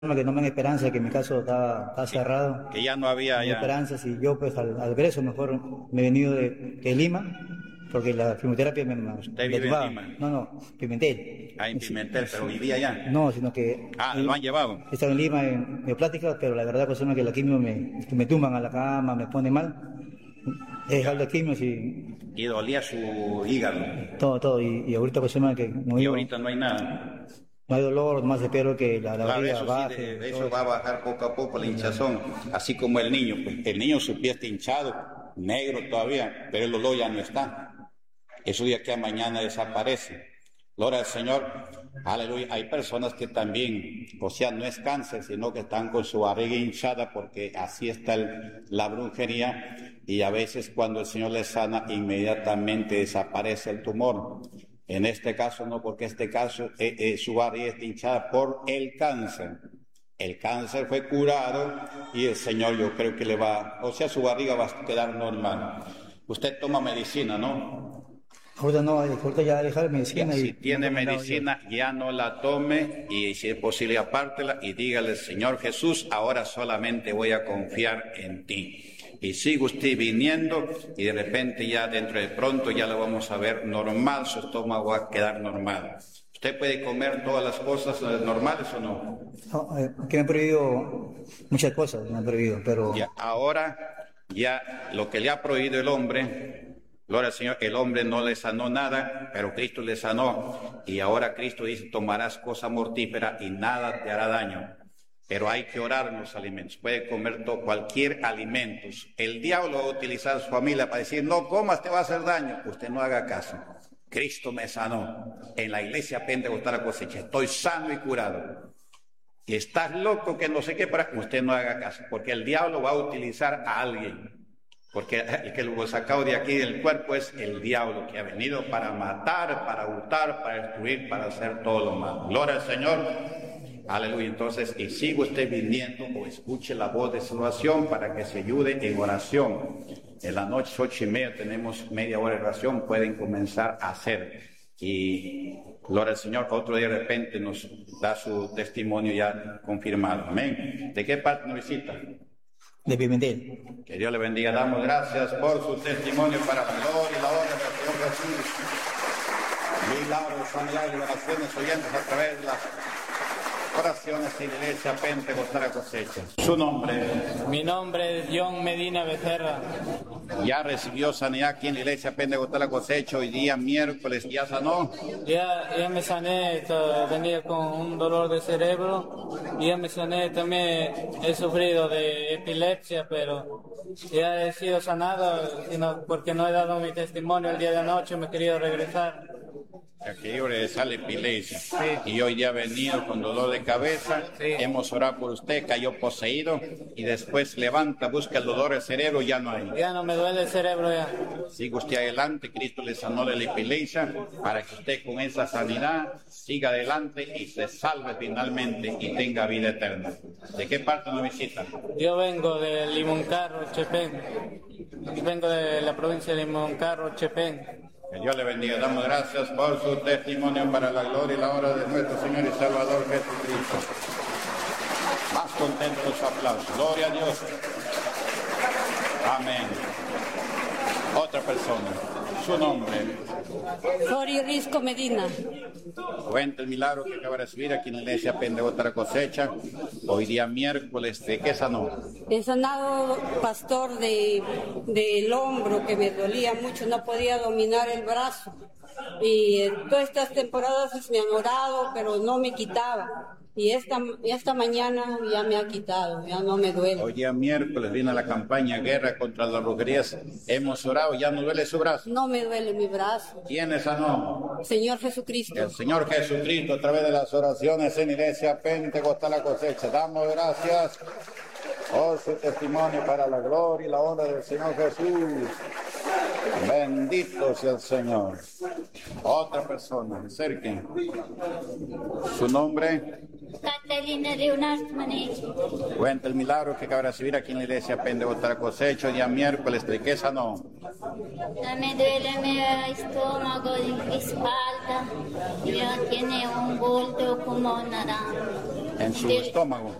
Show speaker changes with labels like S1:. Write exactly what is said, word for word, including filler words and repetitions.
S1: que no me dan esperanza, que mi caso está, está cerrado.
S2: Que ya no había
S1: No hay
S2: ya.
S1: esperanzas y yo pues al, al Greso mejor me he venido de, de Lima porque la quimioterapia me, me
S2: ¿Usted vive
S1: tumbaba.
S2: en Lima?
S1: No, no, Pimentel.
S2: Ah, en Pimentel, pero vivía allá.
S1: No, sino que...
S2: Ah, ¿lo han llevado?
S1: He estado en Lima en neoplática, pero la verdad pues, es que la quimio me, que me tumban a la cama, me pone mal. He dejado la quimio y...
S2: Y dolía su hígado.
S1: Todo, todo. Y, y ahorita pues que no
S2: Y
S1: digo,
S2: ahorita no hay nada.
S1: no hay dolor, más espero que la, la
S2: Claro,
S1: barriga
S2: eso,
S1: baje.
S2: sí, de, de
S1: todo
S2: eso va a bajar poco a poco la hinchazón, así como el niño. Pues, el niño su pie está hinchado, negro todavía, pero el olor ya no está. Eso de aquí a mañana desaparece. Gloria al Señor, aleluya. Hay personas que también, o sea, no es cáncer, sino que están con su barriga hinchada porque así está el, la brujería, y a veces cuando el Señor les sana, inmediatamente desaparece el tumor. En este caso no, porque este caso eh, eh, su barriga está hinchada por el cáncer. El cáncer fue curado y el Señor yo creo que le va, o sea, su barriga va a quedar normal. Usted toma medicina, ¿no?
S1: Ahorita no, ahorita ya dejar medicina.
S2: Ya,
S1: y
S2: si tiene
S1: no
S2: medicina, ya no la tome y si es posible apártela y dígale, Señor Jesús, ahora solamente voy a confiar en ti. Y sigue usted viniendo y de repente ya dentro de pronto ya lo vamos a ver normal, su estómago va a quedar normal. ¿Usted puede comer todas las cosas normales o no?
S1: No, eh, que me han prohibido muchas cosas, me han prohibido, pero...
S2: Ya, ahora ya lo que le ha prohibido el hombre... Gloria al Señor, el hombre no le sanó nada, pero Cristo le sanó. Y ahora Cristo dice, tomarás cosa mortífera y nada te hará daño. Pero hay que orar en los alimentos. Puede comer todo, cualquier alimento. El diablo va a utilizar su familia para decir, no comas, te va a hacer daño. Usted no haga caso. Cristo me sanó. En la iglesia Pentecostal La Cosecha, estoy sano y curado. Y estás loco que no sé qué, para usted no haga caso. Porque el diablo va a utilizar a alguien. Porque el que lo sacado de aquí del cuerpo es el diablo, que ha venido para matar, para hurtar, para destruir, para hacer todo lo malo. Gloria al Señor. Aleluya. Entonces, y sigue usted viniendo o escuche la voz de salvación para que se ayude en oración. En la noche, ocho y media, tenemos media hora de oración, pueden comenzar a hacer. Y gloria al Señor, otro día de repente nos da su testimonio ya confirmado. Amén. ¿De qué parte nos visita?
S1: De Pimentel.
S2: Que Dios le bendiga. Damos gracias por su testimonio para la gloria y la honra del Señor Jesús. Milagros, sanidad y oraciones oyentes a través de las oraciones de la Iglesia Pentecostal La Cosecha. Su nombre.
S3: Mi nombre es John Medina Becerra.
S2: Ya recibió sanidad aquí en la Iglesia Pentecostal La Cosecha. Hoy día miércoles ya sanó.
S3: Ya, ya me sané, esto, venía con un dolor de cerebro. Ya me sané, también he sufrido de epilepsia, pero ya he sido sanado, sino porque no he dado mi testimonio el día de anoche, me he querido regresar.
S2: Aquí le sale epilepsia.
S3: Sí.
S2: Y hoy ya ha venido con dolor de cabeza.
S3: Sí.
S2: Hemos orado por usted, cayó poseído y después levanta, busca el dolor del cerebro, ya no hay.
S3: Ya no me duele el cerebro ya.
S2: Siga usted adelante, Cristo le sanó de la epilepsia para que usted con esa sanidad siga adelante y se salve finalmente y tenga vida eterna. ¿De qué parte nos visita?
S3: Yo vengo de Limoncarro, Chepén. Vengo de la provincia de Limoncarro, Chepén.
S2: Que Dios le bendiga. Damos gracias por su testimonio para la gloria y la honra de nuestro Señor y Salvador Jesucristo. Más contento con su aplauso. Gloria a Dios. Amén. Otra persona. Su nombre.
S4: Flori Risco Medina.
S2: Cuenta el milagro que acaba de recibir aquí en la Iglesia Pentecostal La Cosecha. Hoy día miércoles, ¿de qué sanó?
S4: He sanado, pastor, de del hombro que me dolía mucho, no podía dominar el brazo. Y eh, todas estas temporadas me han orado, pero no me quitaba. Y esta, esta mañana ya me ha quitado, ya no me duele.
S2: Hoy día miércoles viene la campaña Guerra contra las Brujerías. Hemos orado, ya no duele su brazo.
S4: No me duele mi brazo.
S2: ¿Quién sanó?
S4: Señor Jesucristo.
S2: El Señor Jesucristo, a través de las oraciones en Iglesia Pentecostal La Cosecha. Damos gracias por su testimonio para la gloria y la honra del Señor Jesús. Bendito sea el Señor. Otra persona, acerquen. Su nombre.
S5: Catalina Leonard Manetti.
S2: Cuenta el milagro que acaba de recibir aquí en la Iglesia Pentecostal La Cosecha, día miércoles. ¿De qué sanó?
S5: Me duele mi estómago y mi espalda. Ya tiene un bulto como naranja.
S2: en su
S5: Del-
S2: estómago.